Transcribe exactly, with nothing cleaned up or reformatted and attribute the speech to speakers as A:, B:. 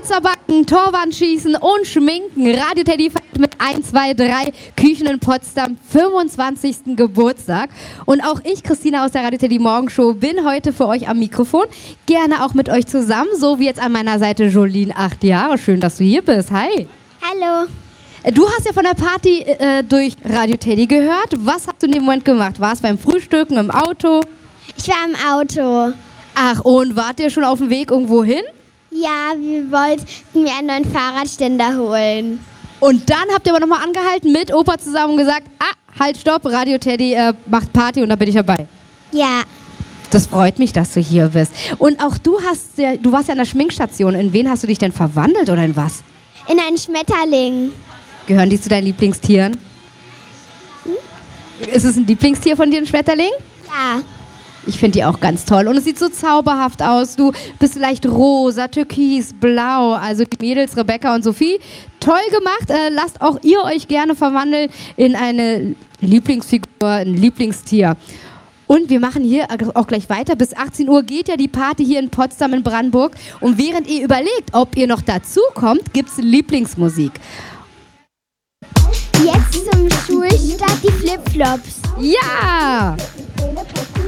A: Pizza backen, Torwand schießen und schminken. Radio Teddy feiert mit eins, zwei, drei Küchen in Potsdam fünfundzwanzigsten Geburtstag. Und auch ich, Christina aus der Radio Teddy Morgenshow, bin heute für euch am Mikrofon. Gerne auch mit euch zusammen, so wie jetzt an meiner Seite Jolene, acht Jahre. Schön, dass du hier bist. Hi.
B: Hallo.
A: Du hast ja von der Party äh, durch Radio Teddy gehört. Was hast du in dem Moment gemacht? Warst du beim Frühstücken, im Auto?
B: Ich war im Auto.
A: Ach, und wart ihr schon auf dem Weg irgendwo hin?
B: Ja, wir wollten mir einen neuen Fahrradständer holen.
A: Und dann habt ihr aber nochmal angehalten mit Opa zusammen und gesagt, ah, halt, stopp, Radio Teddy äh, macht Party und da bin ich dabei.
B: Ja.
A: Das freut mich, dass du hier bist. Und auch du hast ja, du warst ja an der Schminkstation. In wen hast du dich denn verwandelt oder in was?
B: In einen Schmetterling.
A: Gehören die zu deinen Lieblingstieren? Hm? Ist es ein Lieblingstier von dir, ein Schmetterling?
B: Ja.
A: Ich finde die auch ganz toll. Und es sieht so zauberhaft aus. Du bist vielleicht rosa, türkis, blau. Also die Mädels, Rebecca und Sophie. Toll gemacht. Äh, lasst auch ihr euch gerne verwandeln in eine Lieblingsfigur, ein Lieblingstier. Und wir machen hier auch gleich weiter. Bis achtzehn Uhr geht ja die Party hier in Potsdam in Brandenburg. Und während ihr überlegt, ob ihr noch dazu kommt, gibt es Lieblingsmusik.
B: Jetzt zum Schulstart die Flipflops.
A: Ja!